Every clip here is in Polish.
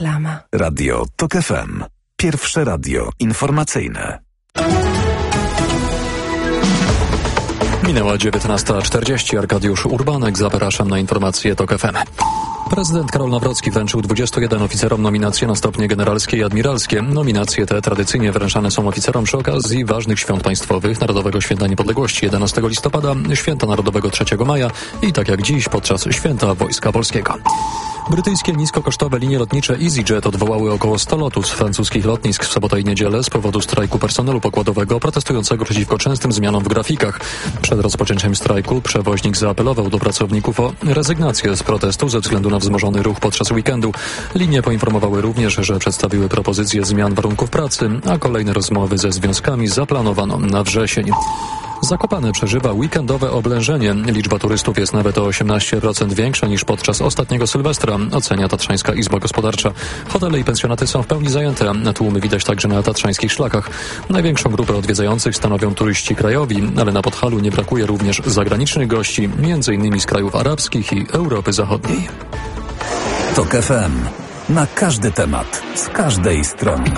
Lama. Radio TOK FM. Pierwsze radio informacyjne. Minęła 19:40. Arkadiusz Urbanek, zapraszam na informacje TOK FM. Prezydent Karol Nawrocki wręczył 21 oficerom nominacje na stopnie generalskie i admiralskie. Nominacje te tradycyjnie wręczane są oficerom przy okazji ważnych świąt państwowych, Narodowego Święta Niepodległości 11 listopada, Święta Narodowego 3 maja i tak jak dziś podczas Święta Wojska Polskiego. Brytyjskie niskokosztowe linie lotnicze EasyJet odwołały około 100 lotów z francuskich lotnisk w sobotę i niedzielę z powodu strajku personelu pokładowego protestującego przeciwko częstym zmianom w grafikach. Przed rozpoczęciem strajku przewoźnik zaapelował do pracowników o rezygnację z protestu ze względu na wzmożony ruch podczas weekendu. Linie poinformowały również, że przedstawiły propozycje zmian warunków pracy, a kolejne rozmowy ze związkami zaplanowano na wrzesień. Zakopane przeżywa weekendowe oblężenie. Liczba turystów jest nawet o 18% większa niż podczas ostatniego Sylwestra, ocenia Tatrzańska Izba Gospodarcza. Hotele i pensjonaty są w pełni zajęte. Tłumy widać także na tatrzańskich szlakach. Największą grupę odwiedzających stanowią turyści krajowi, ale na Podhalu nie brakuje również zagranicznych gości, m.in. z krajów arabskich i Europy Zachodniej. TOK FM. Na każdy temat, z każdej strony.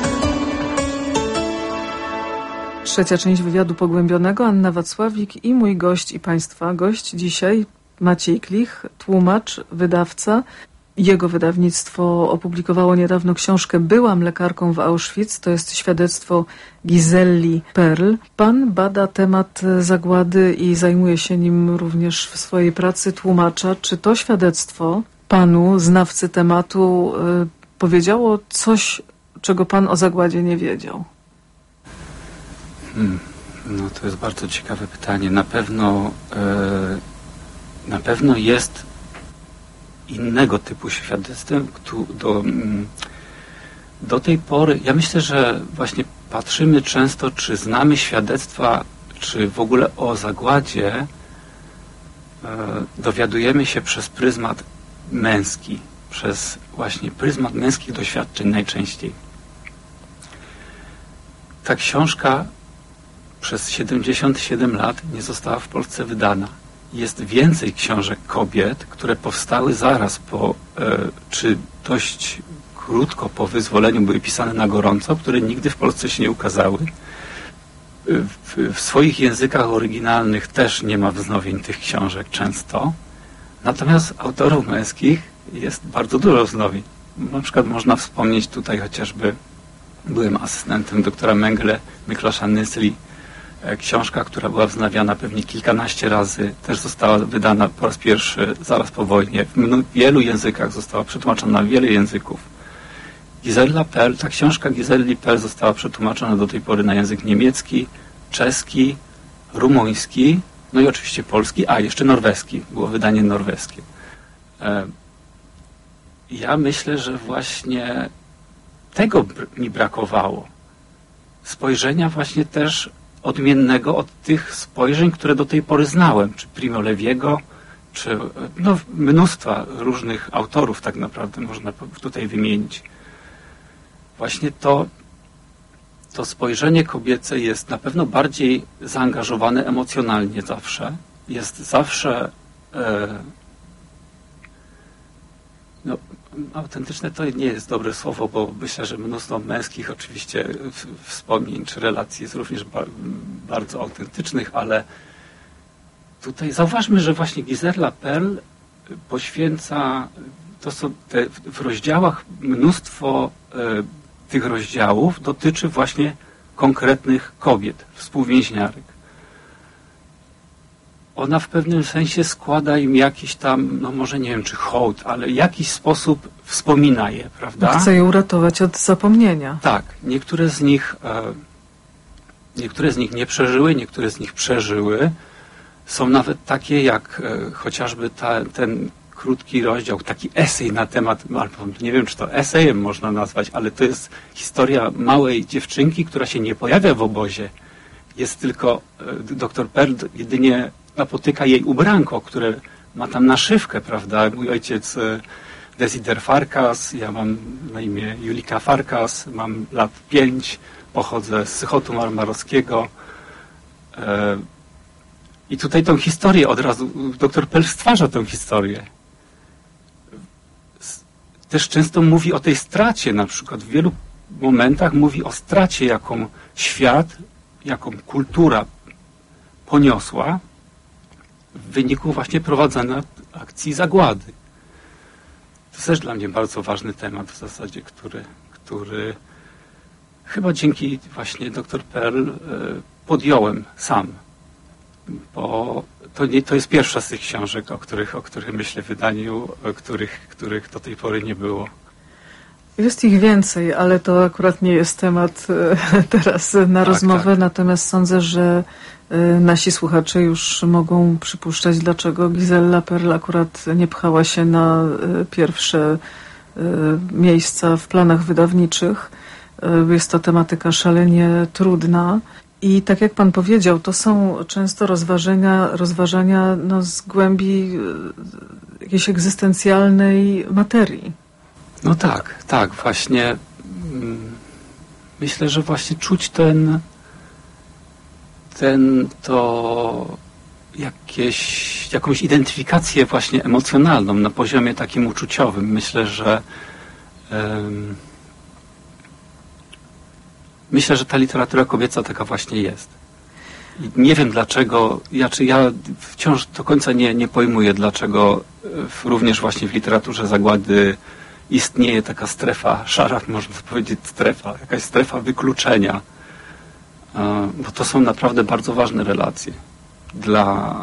Trzecia część wywiadu pogłębionego. Anna Wacławik i mój gość i Państwa gość dzisiaj Maciej Klich, tłumacz, wydawca. Jego wydawnictwo opublikowało niedawno książkę Byłam lekarką w Auschwitz. To jest świadectwo Giselli Perl. Pan bada temat zagłady i zajmuje się nim również w swojej pracy tłumacza. Czy to świadectwo panu, znawcy tematu, powiedziało coś, czego pan o zagładzie nie wiedział? No to jest bardzo ciekawe pytanie. Na pewno jest innego typu świadectwem, do tej pory, ja myślę, że właśnie patrzymy często, czy znamy świadectwa, czy w ogóle o zagładzie dowiadujemy się przez pryzmat męski, przez właśnie pryzmat męskich doświadczeń najczęściej. Ta książka przez 77 lat nie została w Polsce wydana. Jest więcej książek kobiet, które powstały zaraz po, czy dość krótko po wyzwoleniu, były pisane na gorąco, które nigdy w Polsce się nie ukazały. W swoich językach oryginalnych też nie ma wznowień tych książek często. Natomiast autorów męskich jest bardzo dużo wznowień. Na przykład można wspomnieć tutaj chociażby, byłem asystentem doktora Mengele Miklasza Nysli. Książka, która była wznawiana pewnie kilkanaście razy, też została wydana po raz pierwszy zaraz po wojnie. W wielu językach została przetłumaczona na wiele języków. Gisella Perl, ta książka Giselli Perl została przetłumaczona do tej pory na język niemiecki, czeski, rumuński, no i oczywiście polski, a jeszcze norweski. Było wydanie norweskie. Ja myślę, że właśnie tego mi brakowało. Spojrzenia właśnie też odmiennego od tych spojrzeń, które do tej pory znałem, czy Primo Leviego, czy mnóstwa różnych autorów tak naprawdę można tutaj wymienić. Właśnie to spojrzenie kobiece jest na pewno bardziej zaangażowane emocjonalnie zawsze. Jest zawsze autentyczne to nie jest dobre słowo, bo myślę, że mnóstwo męskich oczywiście wspomnień czy relacji jest również bardzo autentycznych, ale tutaj zauważmy, że właśnie Gisella Perl poświęca, to są w rozdziałach mnóstwo tych rozdziałów dotyczy właśnie konkretnych kobiet, współwięźniarek. Ona w pewnym sensie składa im jakiś tam, no może nie wiem czy hołd, ale w jakiś sposób wspomina je, prawda? Chce je uratować od zapomnienia. Tak. Niektóre z nich nie przeżyły, niektóre z nich przeżyły. Są nawet takie jak chociażby ten krótki rozdział, taki esej na temat, albo nie wiem czy to esejem można nazwać, ale to jest historia małej dziewczynki, która się nie pojawia w obozie. Jest tylko dr Perl jedynie napotyka jej ubranko, które ma tam naszywkę, prawda? Mój ojciec Desider Farkas, ja mam na imię Julika Farkas, mam lat 5, pochodzę z Sychotu Marmarowskiego. I tutaj tą historię od razu, dr Perl stwarza tę historię. też często mówi o tej stracie, na przykład w wielu momentach mówi o stracie, jaką świat, jaką kultura poniosła w wyniku właśnie prowadzenia akcji zagłady. To jest też dla mnie bardzo ważny temat w zasadzie, który chyba dzięki właśnie dr Perl podjąłem sam. Bo to jest pierwsza z tych książek, o których myślę w wydaniu, których do tej pory nie było. Jest ich więcej, ale to akurat nie jest temat teraz na rozmowę, tak. Natomiast sądzę, że nasi słuchacze już mogą przypuszczać, dlaczego Gisela Perl akurat nie pchała się na pierwsze miejsca w planach wydawniczych. Jest to tematyka szalenie trudna. I tak jak pan powiedział, to są często rozważania z głębi jakiejś egzystencjalnej materii. No tak, właśnie myślę, że właśnie czuć jakąś identyfikację właśnie emocjonalną na poziomie takim uczuciowym. Myślę, że ta literatura kobieca taka właśnie jest. I nie wiem dlaczego, ja wciąż do końca nie pojmuję, dlaczego również właśnie w literaturze zagłady istnieje taka strefa szara, można powiedzieć jakaś strefa wykluczenia, bo to są naprawdę bardzo ważne relacje dla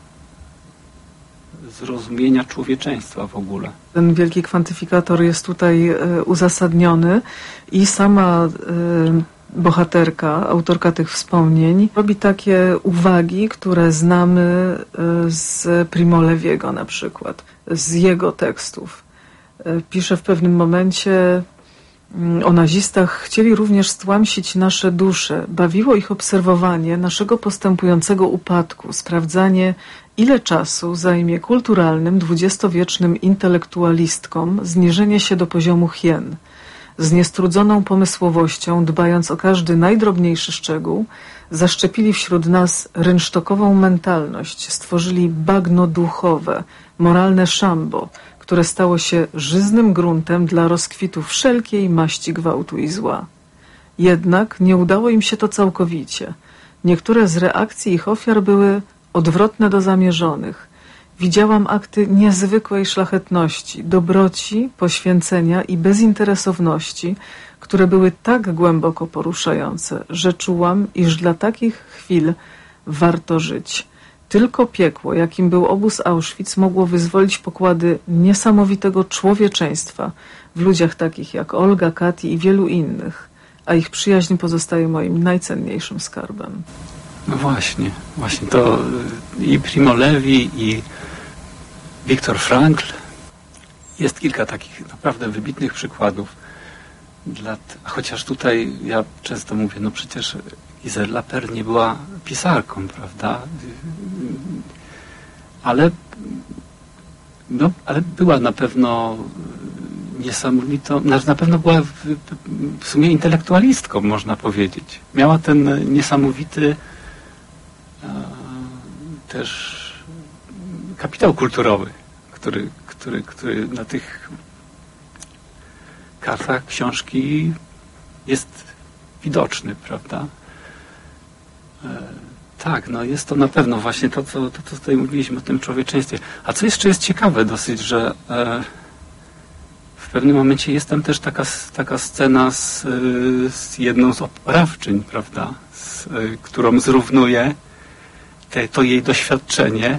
zrozumienia człowieczeństwa w ogóle. Ten wielki kwantyfikator jest tutaj uzasadniony i sama bohaterka, autorka tych wspomnień, robi takie uwagi, które znamy z Primo Leviego na przykład, z jego tekstów. Pisze w pewnym momencie o nazistach: chcieli również stłamsić nasze dusze. Bawiło ich obserwowanie naszego postępującego upadku, sprawdzanie, ile czasu zajmie kulturalnym, dwudziestowiecznym intelektualistkom zniżenie się do poziomu hien. Z niestrudzoną pomysłowością, dbając o każdy najdrobniejszy szczegół, zaszczepili wśród nas rynsztokową mentalność, stworzyli bagno duchowe, moralne szambo, które stało się żyznym gruntem dla rozkwitu wszelkiej maści gwałtu i zła. Jednak nie udało im się to całkowicie. Niektóre z reakcji ich ofiar były odwrotne do zamierzonych. Widziałam akty niezwykłej szlachetności, dobroci, poświęcenia i bezinteresowności, które były tak głęboko poruszające, że czułam, iż dla takich chwil warto żyć. Tylko piekło, jakim był obóz Auschwitz, mogło wyzwolić pokłady niesamowitego człowieczeństwa w ludziach takich jak Olga, Kati i wielu innych, a ich przyjaźń pozostaje moim najcenniejszym skarbem. No właśnie to i Primo Levi, i Viktor Frankl. Jest kilka takich naprawdę wybitnych przykładów. Chociaż tutaj ja często mówię, no przecież Gisela Perl nie była pisarką, prawda? Ale była na pewno niesamowitą, na pewno była w sumie intelektualistką, można powiedzieć. Miała ten niesamowity też kapitał kulturowy, który na tych kartach książki jest widoczny, prawda? Tak, no jest to na pewno właśnie to, co tutaj mówiliśmy o tym człowieczeństwie. A co jeszcze jest ciekawe dosyć, że w pewnym momencie jest tam też taka scena z jedną z oprawczyń, prawda? Którą zrównuje to jej doświadczenie,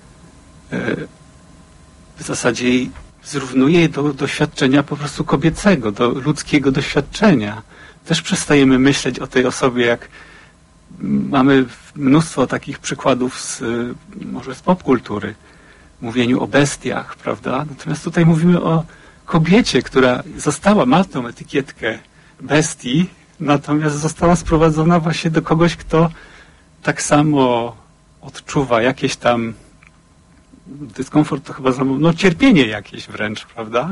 w zasadzie zrównuje je do doświadczenia po prostu kobiecego, do ludzkiego doświadczenia. Też przestajemy myśleć o tej osobie, jak mamy mnóstwo takich przykładów może z popkultury, mówieniu o bestiach, prawda? Natomiast tutaj mówimy o kobiecie, która ma tą etykietkę bestii, natomiast została sprowadzona właśnie do kogoś, kto tak samo odczuwa jakieś tam dyskomfort, to chyba cierpienie jakieś wręcz, prawda?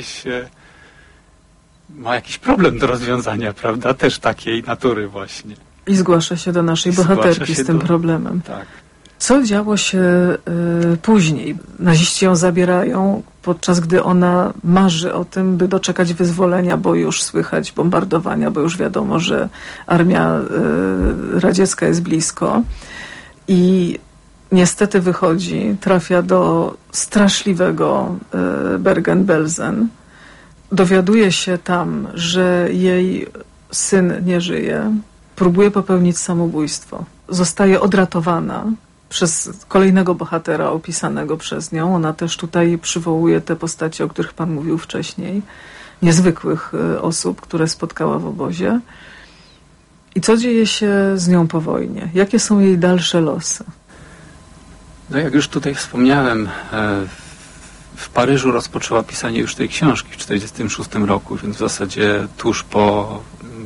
Ma jakiś problem do rozwiązania, prawda? Też takiej natury właśnie. I zgłasza się do naszej bohaterki z tym problemem. Tak. Co działo się później? Naziści ją zabierają. podczas gdy ona marzy o tym, by doczekać wyzwolenia, bo już słychać bombardowania, bo już wiadomo, że armia radziecka jest blisko. I niestety wychodzi, trafia do straszliwego Bergen-Belsen. Dowiaduje się tam, że jej syn nie żyje. Próbuje popełnić samobójstwo. Zostaje odratowana przez kolejnego bohatera opisanego przez nią. Ona też tutaj przywołuje te postacie, o których pan mówił wcześniej. Niezwykłych osób, które spotkała w obozie. I co dzieje się z nią po wojnie? Jakie są jej dalsze losy? No jak już tutaj wspomniałem, w Paryżu rozpoczęła pisanie już tej książki w 1946 roku, więc w zasadzie tuż po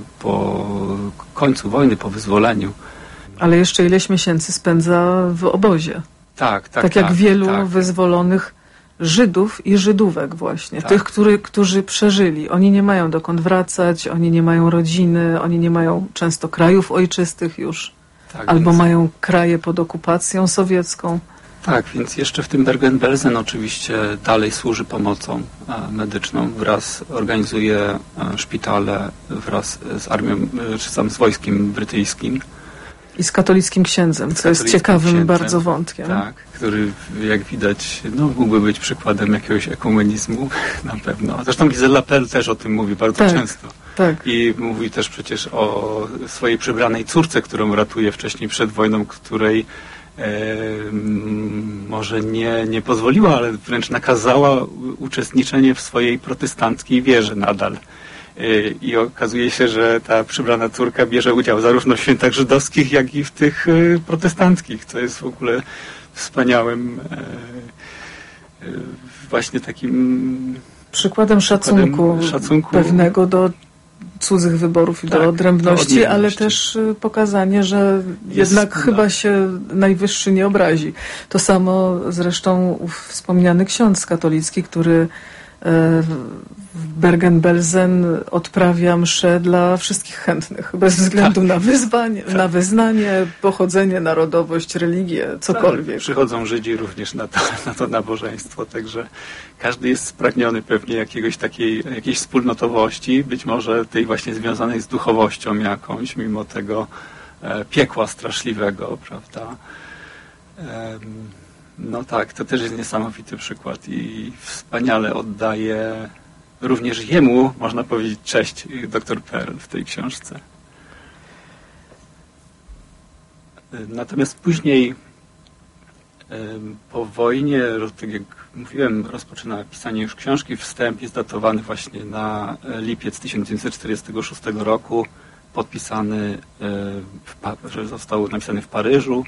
końcu wojny, po wyzwoleniu. Ale jeszcze ileś miesięcy spędza w obozie. Tak jak wielu wyzwolonych Żydów i Żydówek właśnie. Tak. Tych, którzy przeżyli. Oni nie mają dokąd wracać, oni nie mają rodziny, oni nie mają często krajów ojczystych już. Albo mają kraje pod okupacją sowiecką. Tak, więc jeszcze w tym Bergen-Belsen oczywiście dalej służy pomocą medyczną. Organizuje szpitale wraz z armią, czy tam z wojskiem brytyjskim. I z katolickim księdzem, co jest ciekawym bardzo wątkiem. Tak, który jak widać mógłby być przykładem jakiegoś ekumenizmu na pewno. Zresztą Gisela Perl też o tym mówi bardzo często. Tak. I mówi też przecież o swojej przybranej córce, którą ratuje wcześniej przed wojną, której może nie pozwoliła, ale wręcz nakazała uczestniczenie w swojej protestanckiej wierze nadal. I okazuje się, że ta przybrana córka bierze udział zarówno w świętach żydowskich, jak i w tych protestanckich, co jest w ogóle wspaniałym właśnie takim przykładem szacunku pewnego do cudzych wyborów i do odrębności, ale też pokazanie, że jednak chyba się najwyższy nie obrazi. To samo zresztą wspomniany ksiądz katolicki, który w Bergen-Belsen odprawia mszę dla wszystkich chętnych, bez względu na wyznanie, pochodzenie, narodowość, religię, cokolwiek. Tak, przychodzą Żydzi również na to nabożeństwo, także każdy jest spragniony pewnie jakiejś wspólnotowości, być może tej właśnie związanej z duchowością jakąś, mimo tego piekła straszliwego, prawda? No tak, to też jest niesamowity przykład i wspaniale oddaje również jemu, można powiedzieć, cześć dr Perl w tej książce. Natomiast później po wojnie, tak jak mówiłem, rozpoczyna pisanie już książki. Wstęp jest datowany właśnie na lipiec 1946 roku, podpisany, że został napisany w Paryżu.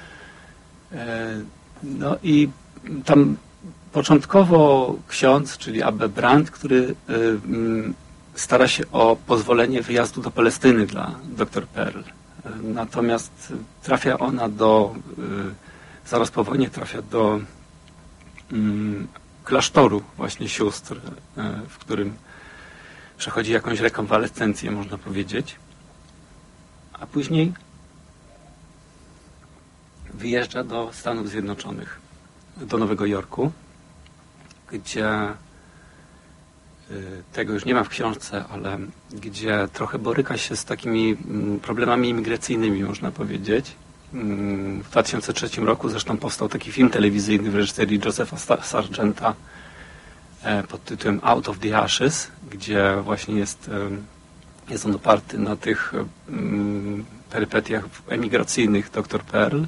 No i tam początkowo ksiądz, czyli Abbe Brandt, który stara się o pozwolenie wyjazdu do Palestyny dla dr Perl. Natomiast trafia ona zaraz po wojnie trafia do klasztoru właśnie sióstr, w którym przechodzi jakąś rekonwalescencję, można powiedzieć. A później wyjeżdża do Stanów Zjednoczonych, do Nowego Jorku, gdzie tego już nie ma w książce, ale gdzie trochę boryka się z takimi problemami imigracyjnymi, można powiedzieć. W 2003 roku zresztą powstał taki film telewizyjny w reżyserii Josepha Sargenta pod tytułem Out of the Ashes, gdzie właśnie jest on oparty na tych perypetiach emigracyjnych dr Perl.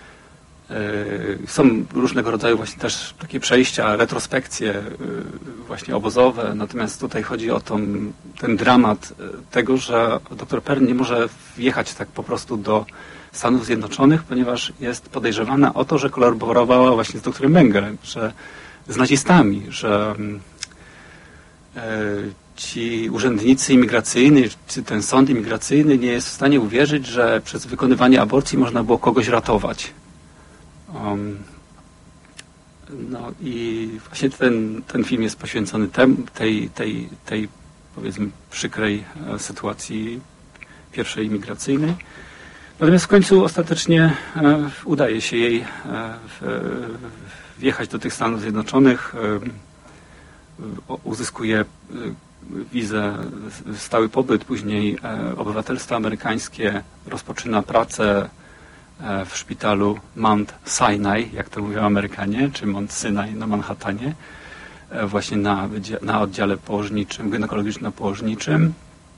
Są różnego rodzaju właśnie też takie przejścia, retrospekcje właśnie obozowe, natomiast tutaj chodzi o ten dramat tego, że dr Perl nie może wjechać tak po prostu do Stanów Zjednoczonych, ponieważ jest podejrzewana o to, że kolaborowała właśnie z doktorem Mengelem, że z nazistami, że ci urzędnicy imigracyjni, czy ten sąd imigracyjny nie jest w stanie uwierzyć, że przez wykonywanie aborcji można było kogoś ratować. No i właśnie ten film jest poświęcony tej powiedzmy przykrej sytuacji pierwszej imigracyjnej. Natomiast w końcu ostatecznie udaje się jej wjechać do tych Stanów Zjednoczonych. uzyskuje wizę, stały pobyt, później obywatelstwo amerykańskie, rozpoczyna pracę w szpitalu Mount Sinai, jak to mówią Amerykanie, czy Mount Sinai na Manhattanie, właśnie na oddziale położniczym, ginekologiczno-położniczym.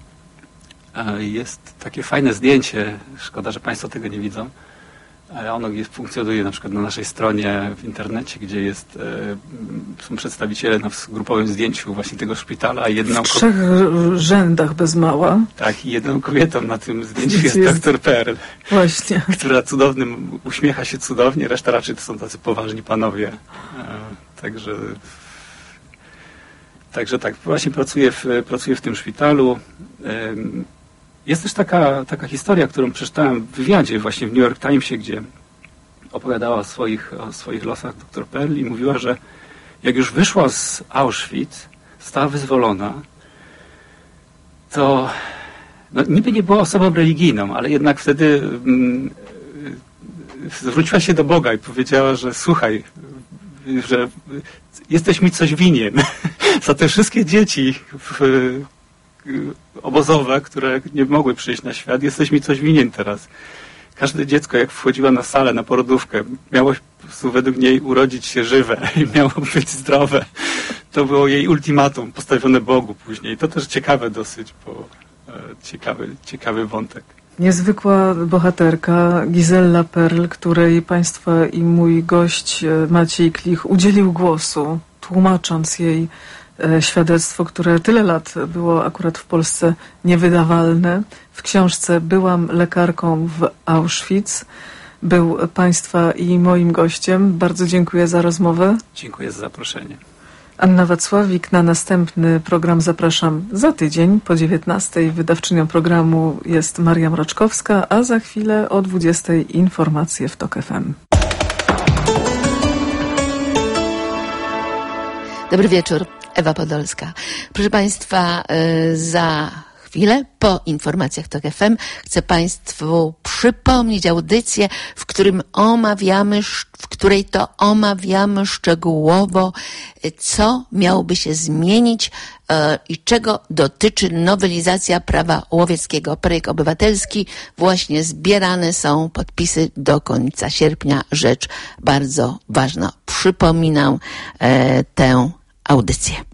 Jest takie fajne zdjęcie, szkoda, że Państwo tego nie widzą, ale ono funkcjonuje na przykład na naszej stronie w internecie, gdzie są przedstawiciele na grupowym zdjęciu właśnie tego szpitala. W 3 rzędach bez mała. Tak, i jedną kobietą na tym zdjęciu jest dr Pearl. Właśnie. Która uśmiecha się cudownie, reszta raczej to są tacy poważni panowie. Także tak, właśnie pracuję w tym szpitalu. Jest też taka historia, którą przeczytałem w wywiadzie właśnie w New York Timesie, gdzie opowiadała o swoich losach dr Pearl i mówiła, że jak już wyszła z Auschwitz, została wyzwolona, to niby nie była osobą religijną, ale jednak wtedy zwróciła się do Boga i powiedziała, że słuchaj, że jesteś mi coś winien za te wszystkie dzieci obozowe, które nie mogły przyjść na świat, jesteś mi coś winien teraz. Każde dziecko, jak wchodziła na salę, na porodówkę, miało według niej urodzić się żywe i miało być zdrowe. To było jej ultimatum postawione Bogu później. To też ciekawe dosyć, bo ciekawy wątek. Niezwykła bohaterka Gisella Pearl, której Państwa i mój gość Maciej Klich udzielił głosu, tłumacząc jej świadectwo, które tyle lat było akurat w Polsce niewydawalne. W książce Byłam lekarką w Auschwitz. Był Państwa i moim gościem. Bardzo dziękuję za rozmowę. Dziękuję za zaproszenie. Anna Wacławik. Na następny program zapraszam za tydzień po 19:00. Wydawczynią programu jest Maria Mroczkowska, a za chwilę o 20:00 informacje w TOK FM. Dobry wieczór, Ewa Podolska. Proszę Państwa, za chwilę po informacjach TOK FM chcę Państwu przypomnieć audycję, w której to omawiamy szczegółowo, co miałoby się zmienić i czego dotyczy nowelizacja prawa łowieckiego. Projekt obywatelski, właśnie zbierane są podpisy do końca sierpnia. Rzecz bardzo ważna. Przypominam tę audycję.